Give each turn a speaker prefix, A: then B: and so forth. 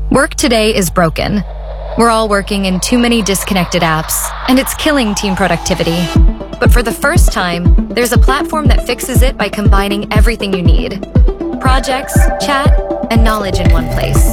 A: Work today is broken. We're all working in too many disconnected apps, and it's killing team productivity. But for the first time, there's a platform that fixes it by combining everything you need: projects, chat, and knowledge in one place.